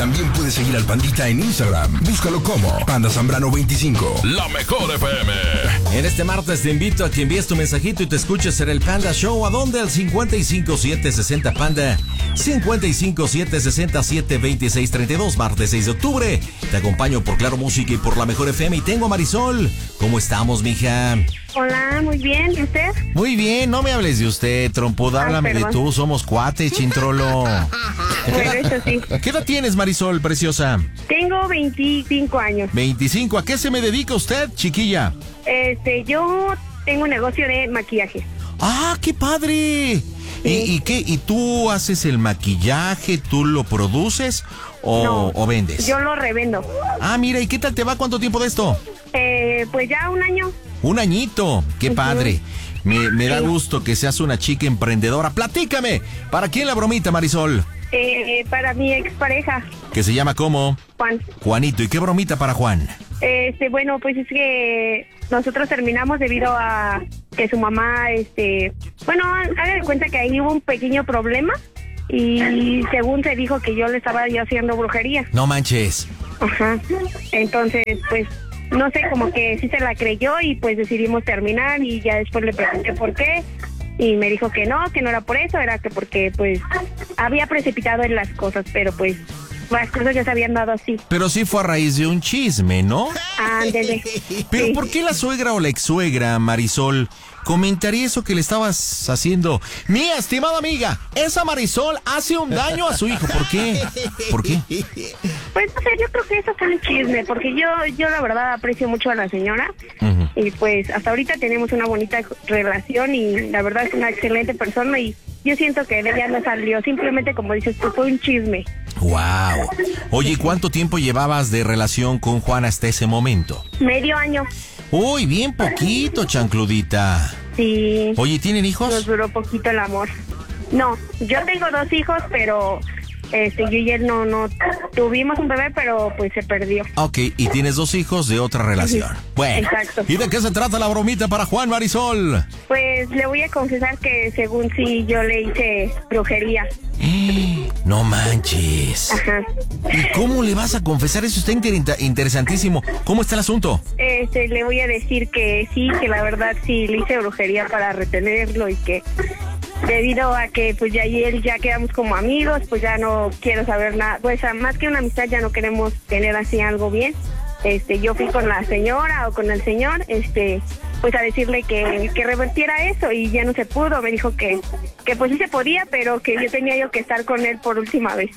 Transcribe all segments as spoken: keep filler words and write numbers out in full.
También puedes seguir al Pandita en Instagram. Búscalo como Panda Zambrano veinticinco. La mejor F M. En este martes te invito a que envíes tu mensajito y te escuches en el Panda Show. ¿A dónde? Al cincuenta y cinco siete sesenta Panda. cincuenta y cinco siete sesenta siete veintiséis treinta y dos. Martes seis de octubre. Te acompaño por Claro Música y por la mejor F M. Y tengo a Marisol. ¿Cómo estamos, mija? Hola, muy bien. ¿Y usted? Muy bien, no me hables de usted, trompuda, háblame de tú, somos cuates, chintrolo. Bueno, eso sí. ¿Qué edad tienes, Marisol, preciosa? Tengo veinticinco años. veinticinco, ¿a qué se me dedica usted, chiquilla? Este, yo tengo un negocio de maquillaje. ¡Ah, qué padre! Sí. ¿Y, ¿Y qué? ¿Y tú haces el maquillaje, tú lo produces o, no, o vendes? Yo lo revendo. Ah, mira, ¿y qué tal te va? ¿Cuánto tiempo de esto? Eh, pues ya un año. Un añito, qué uh-huh. padre. Me, me da sí. gusto que seas una chica emprendedora. Platícame, ¿para quién la bromita, Marisol? Eh, para mi expareja. ¿Que se llama cómo? Juan. Juanito, ¿y qué bromita para Juan? Este, bueno, pues es que nosotros terminamos debido a que su mamá, este, bueno, haga de cuenta que ahí hubo un pequeño problema y según se dijo que yo le estaba yo haciendo brujería. No manches. Ajá. Entonces, pues, no sé, como que sí se la creyó y pues decidimos terminar y ya después le pregunté por qué y me dijo que no, que no era por eso, era que porque pues había precipitado en las cosas, pero pues las cosas ya se habían dado así. Pero sí fue a raíz de un chisme, ¿no? Ándele. Pero sí. ¿por qué la suegra o la ex-suegra, Marisol, comentaría eso que le estabas haciendo? Mi estimada amiga, esa Marisol hace un daño a su hijo. ¿Por qué? ¿Por qué? Pues no sé, yo creo que eso fue un chisme, porque yo, yo la verdad aprecio mucho a la señora uh-huh. y pues hasta ahorita tenemos una bonita relación y la verdad es una excelente persona y yo siento que de ella no salió, simplemente como dices tú, fue un chisme. Wow. Oye, ¿cuánto tiempo llevabas de relación con Juan hasta ese momento? Medio año. Uy, bien poquito, chancludita. Sí. Oye, ¿tienen hijos? Nos duró poquito el amor. No, yo tengo dos hijos, pero este, yo y él no, no tuvimos un bebé, pero pues se perdió. Ok, y tienes dos hijos de otra relación. Sí. Bueno, exacto. ¿Y de qué se trata la bromita para Juan, Marisol? Pues le voy a confesar que según sí yo le hice brujería. No manches. Ajá. ¿Y cómo le vas a confesar? Eso está inter- interesantísimo. ¿Cómo está el asunto? Este, le voy a decir que sí, que la verdad sí le hice brujería para retenerlo y que debido a que pues ya y él ya quedamos como amigos, pues ya no quiero saber nada. Pues más que una amistad ya no queremos tener así algo bien. Este, yo fui con la señora o con el señor, este, pues a decirle que, que revertiera eso y ya no se pudo. Me dijo que, que pues sí se podía, pero que yo tenía yo que estar con él por última vez.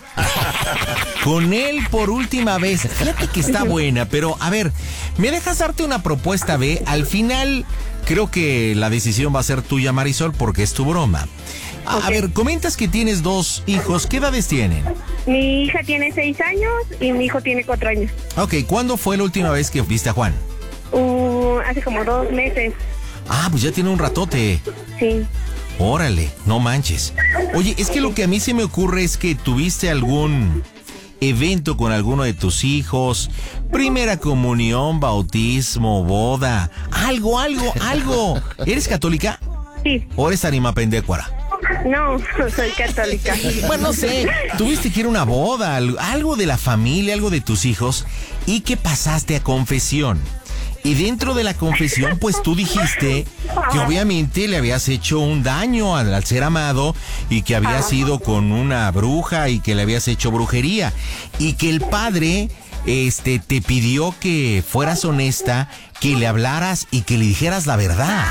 Con él por última vez. Fíjate que está buena, pero a ver, ¿me dejas darte una propuesta B? Al final creo que la decisión va a ser tuya, Marisol, porque es tu broma. A, okay. a ver, comentas que tienes dos hijos. ¿Qué edades tienen? Mi hija tiene seis años y mi hijo tiene cuatro años. Ok, ¿cuándo fue la última vez que viste a Juan? Uh, hace como dos meses. Ah, pues ya tiene un ratote. Sí. Órale, no manches. Oye, es que lo que a mí se me ocurre es que tuviste algún evento con alguno de tus hijos, primera comunión, bautismo, boda, algo, algo, algo. ¿Eres católica? Sí. ¿O eres animapendécuara? No, soy católica. Bueno, no sé, tuviste que ir a una boda, algo de la familia, algo de tus hijos, y que pasaste a confesión. Y dentro de la confesión, pues tú dijiste que obviamente le habías hecho un daño al, al ser amado y que habías sido con una bruja y que le habías hecho brujería. Y que el padre este, te pidió que fueras honesta, que le hablaras y que le dijeras la verdad.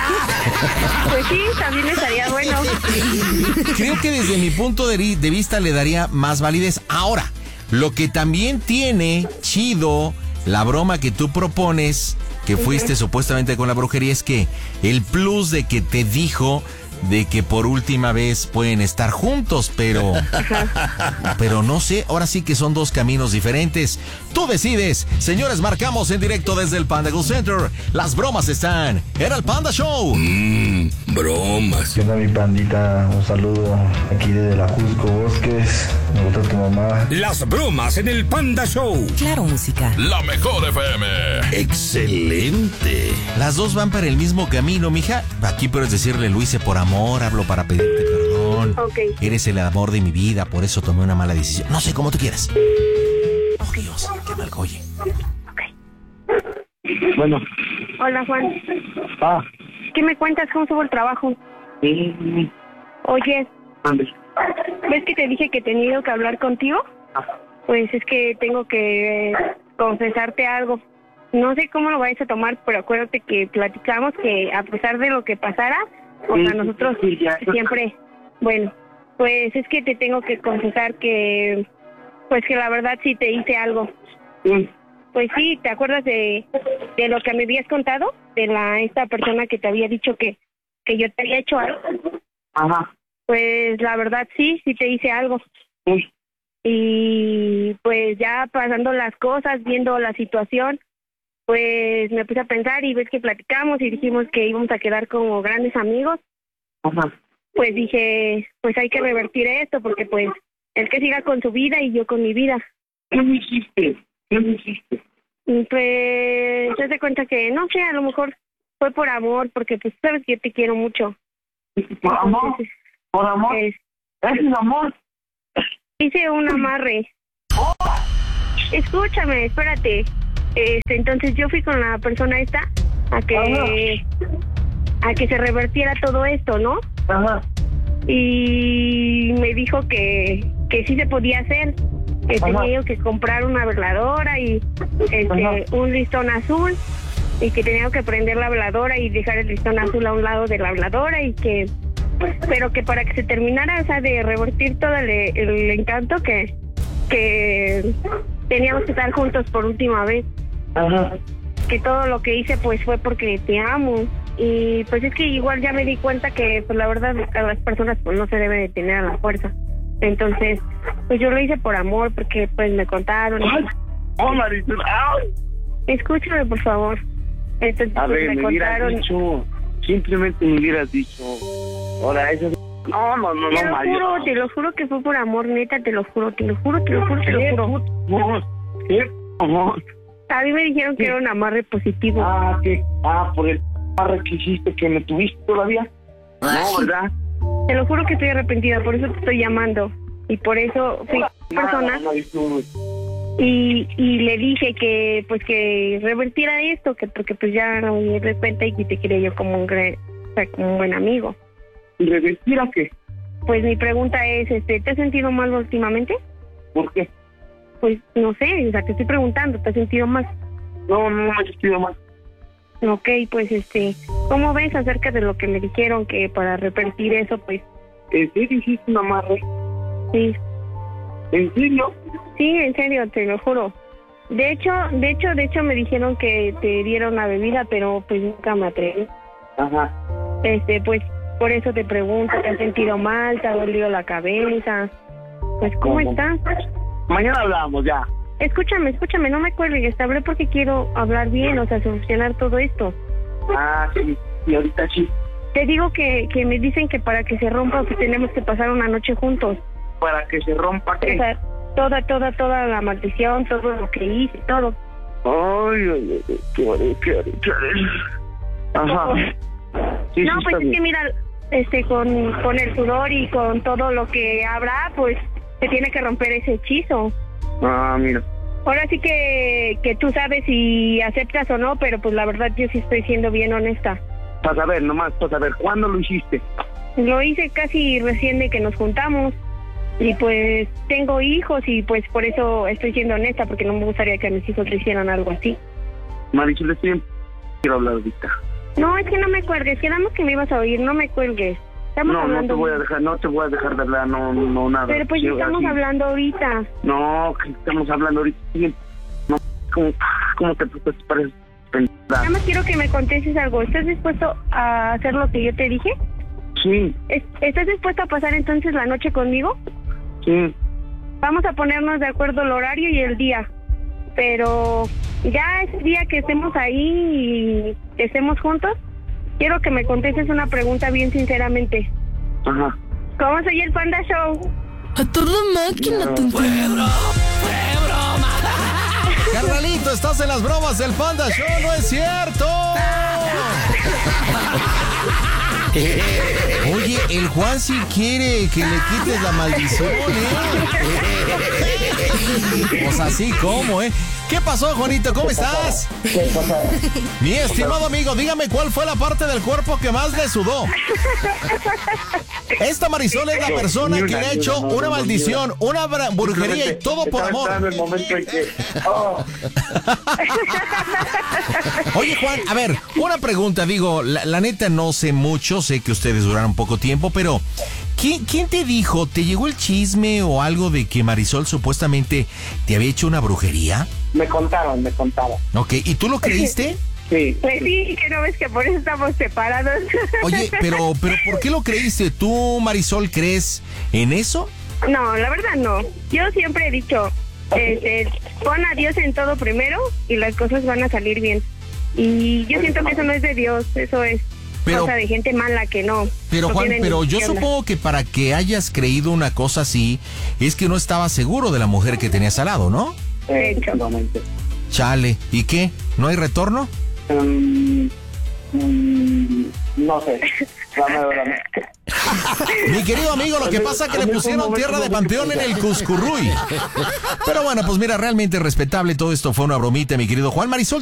Pues sí, también estaría bueno. Creo que desde mi punto de, de vista le daría más validez. Ahora, lo que también tiene chido la broma que tú propones, que fuiste uh-huh. supuestamente con la brujería, es que el plus de que te dijo de que por última vez pueden estar juntos, pero pero no sé, ahora sí que son dos caminos diferentes. Tú decides. Señores, marcamos en directo desde el Panda Go Center. Las bromas están en el Panda Show. Mmm, bromas. ¿Qué onda, mi pandita? Un saludo aquí desde la Jusco Bosques. Me gusta tu mamá. Las bromas en el Panda Show. Claro Música. La mejor F M. Excelente. Las dos van para el mismo camino, mija. Aquí puedes decirle, lo hice por amor, hablo para pedirte perdón. Ok. Eres el amor de mi vida, por eso tomé una mala decisión. No sé, como tú quieras. Dios, que me oye. Bueno. Hola, Juan. Ah. ¿Qué me cuentas? ¿Cómo estuvo el trabajo? Sí. Oye, ¿Dónde? ¿ves que te dije que he tenido que hablar contigo? Ah. Pues es que tengo que eh, confesarte algo. No sé cómo lo vayas a tomar, pero acuérdate que platicamos que a pesar de lo que pasara, o sea, Sí, nosotros sí, ya. siempre... Bueno, pues es que te tengo que confesar que... Pues que la verdad sí te hice algo. Sí. Pues sí, ¿te acuerdas de, de lo que me habías contado? De la esta persona que te había dicho que, que yo te había hecho algo. Ajá. Pues la verdad sí, sí te hice algo. Sí. Y pues ya pasando las cosas, viendo la situación, pues me puse a pensar y ves que platicamos y dijimos que íbamos a quedar como grandes amigos. Ajá. Pues dije, pues hay que revertir esto porque pues él que siga con su vida y yo con mi vida. ¿Qué me hiciste? ¿Qué me hiciste? Y pues te das cuenta que no sé, a lo mejor fue por amor, porque pues sabes que yo te quiero mucho. ¿Por amor? Entonces, ¿Por amor? Es, ¿Es el amor? hice un amarre. Escúchame, espérate. Este, entonces yo fui con la persona esta a que a que se revertiera todo esto, ¿no? Ajá. Y me dijo que que sí se podía hacer, que Ajá. tenía yo que comprar una veladora y este Ajá. un listón azul y que tenía que prender la veladora y dejar el listón azul a un lado de la veladora y que pero que para que se terminara, o sea, de revertir todo el, el encanto que que teníamos que estar juntos por última vez. Ajá. Que todo lo que hice pues fue porque te amo y pues es que igual ya me di cuenta que pues la verdad a las personas pues no se debe de tener a la fuerza, entonces pues yo lo hice por amor porque pues me contaron. Ay. Oh, Marisol. Ay. Escúchame por favor. Entonces A pues, ver, me me hubieras contaron. dicho, simplemente me hubieras dicho, ahora eso es... No, no, no, Te no, lo Mario. juro, te lo juro que fue por amor, neta, te lo juro, te lo juro, te lo juro, te lo ¿Qué, juro. amor? ¿Qué, amor? A mí me dijeron que era un amarre positivo. Ah, ¿qué? Ah, por el amarre que hiciste, que me tuviste todavía. No, ¿verdad? Te lo juro que estoy arrepentida, por eso te estoy llamando. Y por eso fui persona No, Marisol. y, y le dije que pues que revertiera esto, que porque pues ya no me di cuenta y que te quería yo como un, gre- o sea, como un buen amigo. ¿Y revertir a qué? Pues mi pregunta es, este, ¿te has sentido mal últimamente? ¿Por qué? Pues no sé, o sea, te estoy preguntando, ¿te has sentido mal? No, no me he sentido mal. Ok, pues este, ¿cómo ves acerca de lo que me dijeron que para revertir eso, pues ¿En serio hiciste un amarre? sí, ¿En serio? sí, en serio, te lo juro. De hecho, de hecho, de hecho me dijeron que te dieron una bebida, pero pues nunca me atreví. Ajá. Este, pues por eso te pregunto, ¿te has sentido mal? ¿Te ha dolido la cabeza? Pues ¿cómo, ¿Cómo? estás? Mañana hablamos ya. Escúchame, escúchame, no me cuelgues, te hablé porque quiero hablar bien, o sea, solucionar todo esto. Ah, sí. Y ahorita sí. Te digo que, que me dicen que para que se rompa pues tenemos que pasar una noche juntos. Para que se rompa, O ¿qué? sea, toda, toda, toda la maldición, todo lo que hice, todo. Ay, ay, ay, qué haré, qué haré, qué haré. Ajá. Sí, No, sí, pues está es que bien. mira, este, con, con el sudor y con todo lo que habrá, pues se tiene que romper ese hechizo. Ah, mira. Ahora sí que, que tú sabes si aceptas o no, pero pues la verdad yo sí estoy siendo bien honesta. Para saber, nomás, para saber, ¿cuándo lo hiciste? Lo hice casi recién de que nos juntamos y pues tengo hijos y pues por eso estoy siendo honesta porque no me gustaría que a mis hijos le hicieran algo así. Marisol, estoy en... Quiero hablar ahorita. No, es que no me cuelgues, quedamos que me ibas a oír, no me cuelgues. Estamos No, no hablando. te voy a dejar, no te voy a dejar de hablar, no, no, nada. Pero pues Sí, estamos así. hablando ahorita. No, que estamos hablando ahorita. Sí, no, ¿cómo, cómo te puedes parecer? Nada más quiero que me contestes algo. ¿Estás dispuesto a hacer lo que yo te dije? Sí, ¿Es- ¿Estás dispuesto a pasar entonces la noche conmigo? sí. Vamos a ponernos de acuerdo el horario y el día. Pero ya ese día que estemos ahí y que estemos juntos, quiero que me contestes una pregunta bien sinceramente. Ajá. ¿Cómo soy el Panda Show? A toda máquina, tu Carnalito, estás en las bromas del Panda Show, no es cierto. Oye, el Juan sí quiere que le quites la maldición, ¿eh? Pues así como, ¿eh? ¿Qué pasó, Juanito? ¿Cómo estás? ¿Qué pasa? Mi estimado amigo, dígame cuál fue la parte del cuerpo que más le sudó. Esta Marisol es la persona que le ha hecho una maldición, una bra- brujería y todo por amor. Estaba esperando el momento en que... Oh. Oye, Juan, a ver, una pregunta, digo, la, la neta no sé mucho, sé que ustedes duraron poco tiempo, pero ¿quién, ¿quién te dijo, te llegó el chisme o algo de que Marisol supuestamente te había hecho una brujería? Me contaron, me contaron. Ok, ¿y tú lo creíste? Sí. Pues sí, que no ves que por eso estamos separados. Oye, pero, pero ¿por qué lo creíste? ¿Tú, Marisol, crees en eso? No, la verdad no. Yo siempre he dicho, este, pon a Dios en todo primero y las cosas van a salir bien. Y yo siento que eso no es de Dios, eso es Pero- cosa de gente mala que no. Pero no Juan, tienen pero ni yo qué hablar. supongo que para que hayas creído una cosa así, es que no estabas seguro de la mujer que tenías al lado, ¿no? De hecho. Exactamente. Chale, ¿y qué? ¿No hay retorno? Mm, mm, no sé. Dame, dame. Mi querido amigo, lo que pasa es que le pusieron tierra de panteón en el Cuscurruy. Pero bueno, pues mira, realmente respetable todo esto, fue una bromita, mi querido Juan. Marisol